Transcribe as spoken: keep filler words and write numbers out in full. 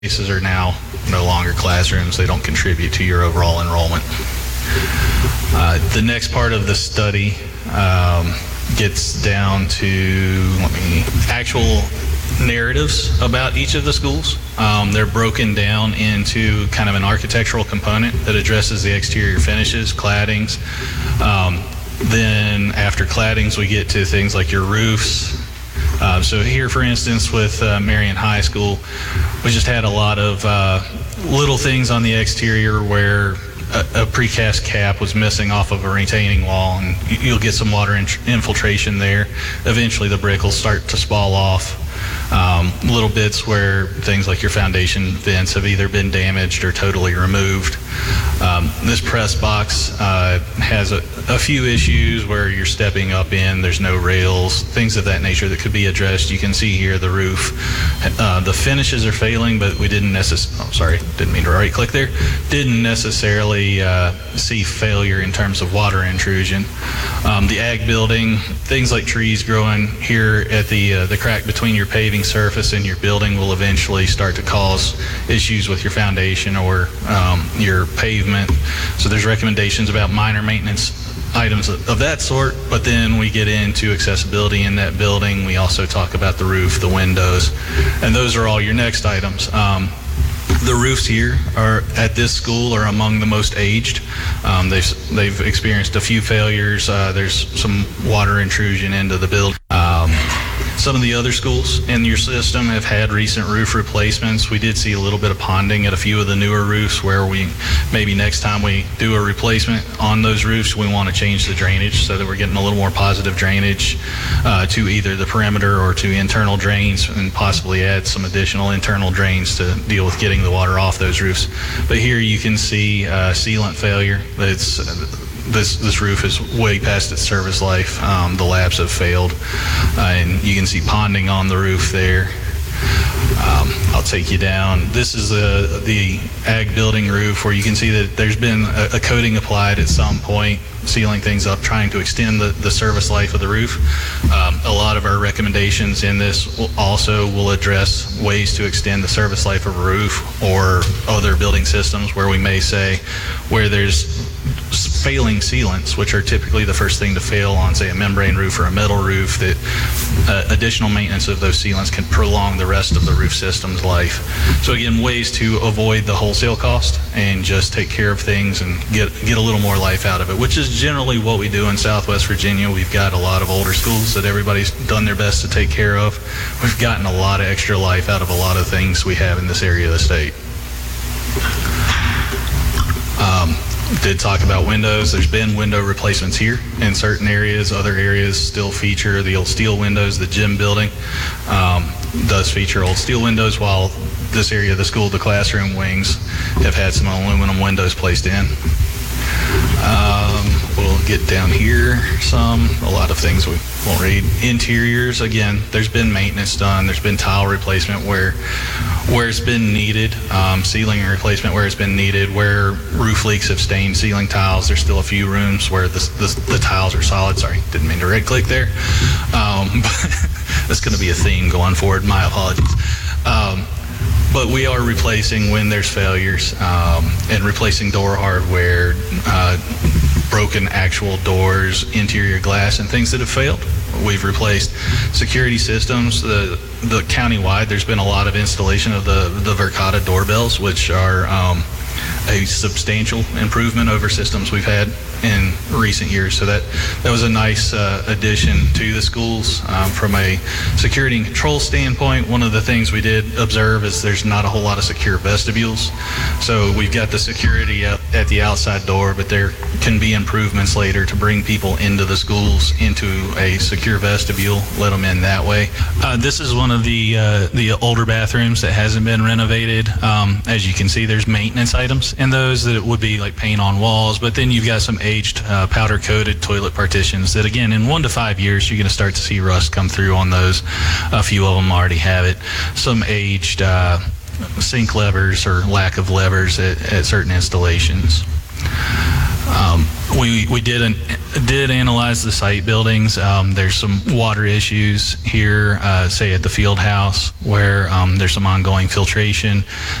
Spaces are now no longer classrooms. They don't contribute to your overall enrollment. Uh, the next part of the study um, gets down to let me, actual narratives about each of the schools. Um, they're broken down into kind of an architectural component that addresses the exterior finishes, claddings. Um, then after claddings, we get to things like your roofs. Uh, so here, for instance, with uh, Marion High School, we just had a lot of uh, little things on the exterior where a, a precast cap was missing off of a retaining wall, and you'll get some water in- infiltration there. Eventually, the brick will start to spall off. Um, little bits where things like your foundation vents have either been damaged or totally removed. Um, this press box uh, has a, a few issues where you're stepping up in, there's no rails, things of that nature that could be addressed. You can see here the roof. Uh, the finishes are failing, but we didn't necessarily, oh, sorry, didn't mean to right click there, didn't necessarily uh, see failure in terms of water intrusion. Um, the ag building, things like trees growing here at the, uh, the crack between your paving surface and your building will eventually start to cause issues with your foundation or um, your pavement. So there's recommendations about minor maintenance items of that sort, but then we get into accessibility in that building. We also talk about the roof, the windows, and those are all your next items. Um, The roofs here are at this school are among the most aged. Um, they've they've experienced a few failures. Uh, there's some water intrusion into the building. Um, some of the other schools in your system have had recent roof replacements. We did see a little bit of ponding at a few of the newer roofs where we maybe next time we do a replacement on those roofs, we want to change the drainage so that we're getting a little more positive drainage uh, to either the perimeter or to internal drains, and possibly add some additional internal drains to deal with getting the water off those roofs. But here you can see uh, sealant failure. It's uh, this this roof is way past its service life. Um, the labs have failed, uh, and you can see ponding on the roof there. Um, I'll take you down. This is a, the ag building roof where you can see that there's been a, a coating applied at some point, sealing things up, trying to extend the, the service life of the roof. Um, a lot of our recommendations in this will also will address ways to extend the service life of a roof or other building systems where we may say where there's failing sealants, which are typically the first thing to fail on, say, a membrane roof or a metal roof, that uh, additional maintenance of those sealants can prolong the rest of the roof system's life. So again, ways to avoid the wholesale cost and just take care of things and get get a little more life out of it, which is generally what we do in Southwest Virginia. We've got a lot of older schools that everybody's done their best to take care of. We've gotten a lot of extra life out of a lot of things we have in this area of the state. Um, did talk about windows. There's been window replacements here in certain areas. Other areas still feature the old steel windows. The gym building um, does feature old steel windows, while this area of the school, the classroom wings, have had some aluminum windows placed in. Um, we'll get down here some, a lot of things we won't read. Interiors, again, there's been maintenance done. There's been tile replacement where where it's been needed, um, ceiling replacement where it's been needed, where roof leaks have stained ceiling tiles. There's still a few rooms where the, the, the tiles are solid. Sorry, didn't mean to right click there. Um, but that's going to be a theme going forward. My apologies. Um, But we are replacing when there's failures um, and replacing door hardware, uh, broken actual doors, interior glass, and things that have failed. We've replaced security systems. The, the countywide, there's been a lot of installation of the, the Verkada doorbells, which are um, a substantial improvement over systems we've had in recent years. So that that was a nice uh, addition to the schools. Um, from a security and control standpoint, one of the things we did observe is there's not a whole lot of secure vestibules. So we've got the security at, at the outside door, but there can be improvements later to bring people into the schools into a secure vestibule, let them in that way. Uh, this is one of the uh, the older bathrooms that hasn't been renovated. Um, as you can see, there's maintenance items in those that it would be like paint on walls, but then you've got some aged uh, powder coated toilet partitions that, again, in one to five years you're going to start to see rust come through on those. A few of them already have it. Some aged uh, sink levers or lack of levers at, at certain installations. Um, We we did an, did analyze the site buildings. Um, there's some water issues here, uh, say at the field house, where um, there's some ongoing filtration.